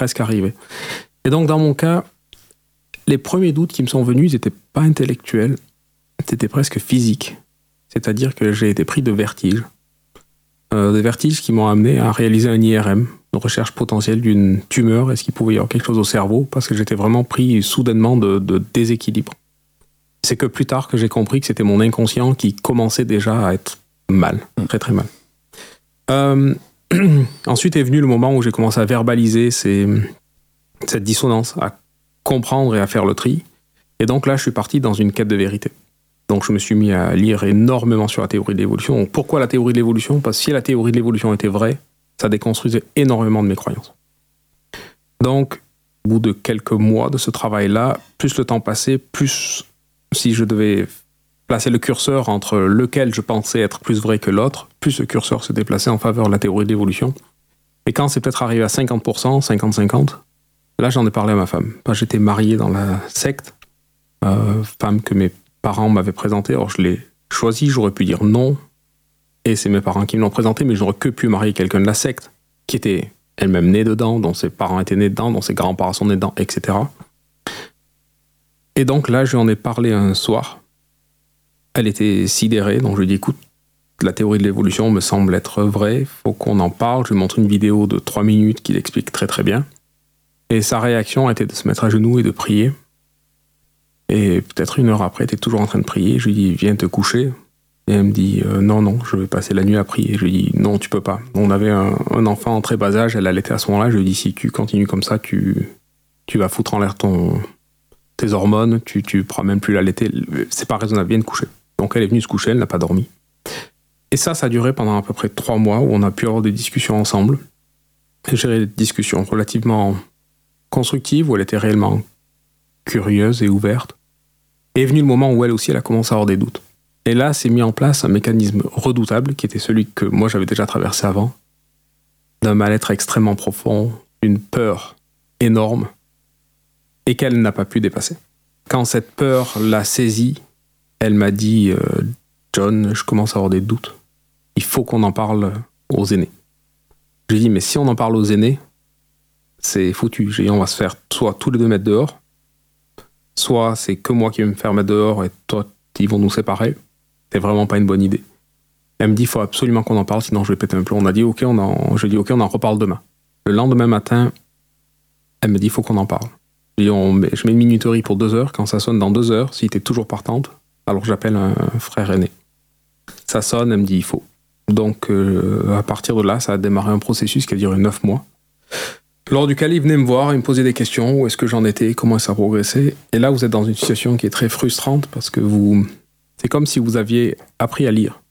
presque arrivé. Et donc, dans mon cas, les premiers doutes qui me sont venus, ils n'étaient pas intellectuels, c'était presque physique. C'est-à-dire que j'ai été pris de vertiges. Des vertiges qui m'ont amené à réaliser un IRM, une recherche potentielle d'une tumeur, est-ce qu'il pouvait y avoir quelque chose au cerveau, parce que j'étais vraiment pris soudainement de déséquilibre. C'est que plus tard que j'ai compris que c'était mon inconscient qui commençait déjà à être mal, très très mal. Ensuite est venu le moment où j'ai commencé à verbaliser cette dissonance, à comprendre et à faire le tri. Et donc là, je suis parti dans une quête de vérité. Donc je me suis mis à lire énormément sur la théorie de l'évolution. Donc, pourquoi la théorie de l'évolution ? Parce que si la théorie de l'évolution était vraie, ça déconstruisait énormément de mes croyances. Donc, au bout de quelques mois de ce travail-là, plus le temps passait, plus si je devais placer le curseur entre lequel je pensais être plus vrai que l'autre, plus le curseur se déplaçait en faveur de la théorie de l'évolution. Et quand c'est peut-être arrivé à 50%, 50-50, là j'en ai parlé à ma femme. J'étais marié dans la secte, femme que mes parents m'avaient présentée. Alors je l'ai choisi, j'aurais pu dire non, et c'est mes parents qui me l'ont présenté, mais j'aurais que pu marier quelqu'un de la secte, qui était elle-même née dedans, dont ses parents étaient nés dedans, dont ses grands-parents sont nés dedans, etc. Et donc là, je lui en ai parlé un soir. Elle était sidérée, donc je lui ai dit, écoute, la théorie de l'évolution me semble être vraie, il faut qu'on en parle. Je lui montre une vidéo de 3 minutes qui l'explique très très bien. Et sa réaction était de se mettre à genoux et de prier. Et peut-être 1 heure après, elle était toujours en train de prier. Je lui dis, viens te coucher. Et elle me dit, non, je vais passer la nuit à prier. Je lui dis, non, tu peux pas. On avait un enfant en très bas âge, elle allaitait à ce moment-là. Je lui dis, si tu continues comme ça, tu vas foutre en l'air tes hormones, tu pourras même plus l'allaiter. C'est pas raisonnable, viens te coucher. Donc elle est venue se coucher, elle n'a pas dormi. Et ça a duré pendant à peu près 3 mois où on a pu avoir des discussions ensemble. Et j'ai eu des discussions relativement constructives, où elle était réellement curieuse et ouverte. Et est venu le moment où elle aussi, elle a commencé à avoir des doutes. Et là, s'est mis en place un mécanisme redoutable, qui était celui que moi j'avais déjà traversé avant, d'un mal-être extrêmement profond, une peur énorme, et qu'elle n'a pas pu dépasser. Quand cette peur l'a saisie, elle m'a dit « John, je commence à avoir des doutes. Il faut qu'on en parle aux aînés. » J'ai dit « Mais si on en parle aux aînés, c'est foutu. J'ai dit, on va se faire soit tous les 2 mettre dehors, soit c'est que moi qui vais me faire mettre dehors et toi, ils vont nous séparer. C'est vraiment pas une bonne idée. » Elle me dit, il faut absolument qu'on en parle, sinon je vais péter un plomb. J'ai dit, ok, on en reparle demain. Le lendemain matin, elle me dit, il faut qu'on en parle. Je mets une minuterie pour 2 heures. Quand ça sonne dans 2 heures, si t'es toujours partante, alors j'appelle un frère aîné. Ça sonne, elle me dit, il faut. Donc, à partir de là, ça a démarré un processus qui a duré 9 mois. Lors duquel il venait me voir, il me posait des questions, où est-ce que j'en étais, comment ça progressait. Et là, vous êtes dans une situation qui est très frustrante parce que c'est comme si vous aviez appris à lire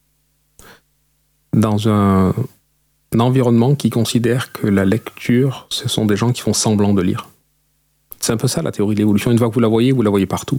dans un environnement qui considère que la lecture, ce sont des gens qui font semblant de lire. C'est un peu ça la théorie de l'évolution. Une fois que vous la voyez partout.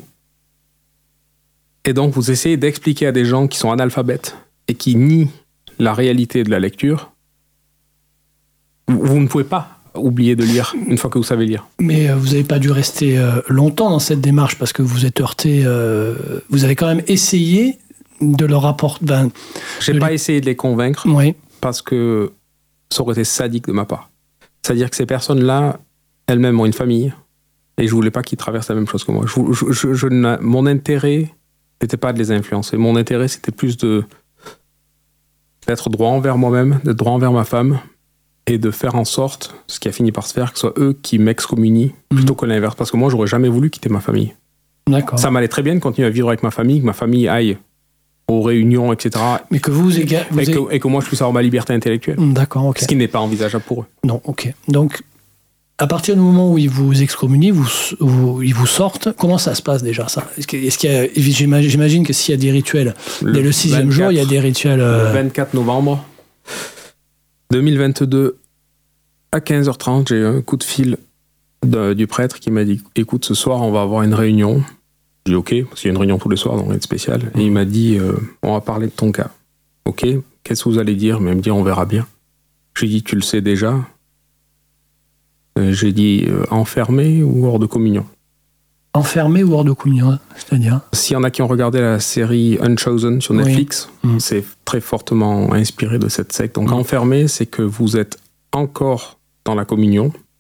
Et donc, vous essayez d'expliquer à des gens qui sont analphabètes et qui nient la réalité de la lecture. Vous ne pouvez pas oublier de lire une fois que vous savez lire. Mais vous n'avez pas dû rester longtemps dans cette démarche parce que vous êtes heurté. Vous avez quand même essayé de leur apporter. J'ai pas essayé de les convaincre parce que ça aurait été sadique de ma part. C'est-à-dire que ces personnes-là, elles-mêmes ont une famille et je voulais pas qu'ils traversent la même chose que moi. Mon intérêt n'était pas de les influencer. Mon intérêt, c'était plus d'être droit envers moi-même, d'être droit envers ma femme et de faire en sorte, ce qui a fini par se faire, que ce soit eux qui m'excommunient plutôt que l'inverse. Parce que moi, j'aurais jamais voulu quitter ma famille. D'accord. Ça m'allait très bien de continuer à vivre avec ma famille, que ma famille aille aux réunions, etc. Mais que et que moi, je puisse avoir ma liberté intellectuelle. D'accord, ok. Ce qui n'est pas envisageable pour eux. Non, ok. Donc, à partir du moment où ils vous excommunient, ils vous sortent, comment ça se passe déjà, ça ? J'imagine que s'il y a des rituels, dès le 6e jour, il y a des rituels... Le 24 novembre 2022, à 15h30, j'ai eu un coup de fil du prêtre qui m'a dit « Écoute, ce soir, on va avoir une réunion. » J'ai dit « Ok, parce qu'il y a une réunion tous les soirs, donc rien de spécial. » Et il m'a dit « On va parler de ton cas. » « Ok, qu'est-ce que vous allez dire ?» Mais il me dit « On verra bien. » J'ai dit « Tu le sais déjà ?» J'ai dit « Enfermé ou hors de communion ?» Enfermé ou hors de communion, c'est-à-dire ? S'il y en a qui ont regardé la série Unchosen sur Netflix, c'est très fortement inspiré de cette secte. Donc enfermé, c'est que vous êtes encore dans la communion,